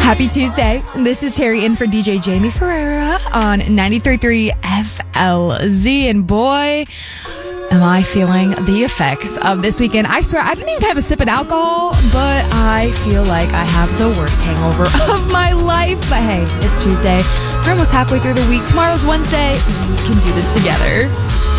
Happy Tuesday. This is Terry in for DJ Jamie Ferreira on 93.3 FLZ. And boy, am I feeling the effects of this weekend. I swear, I didn't even have a sip of alcohol, but I feel like I have the worst hangover of my life. But hey, it's Tuesday. We're almost halfway through the week. Tomorrow's Wednesday. We can do this together.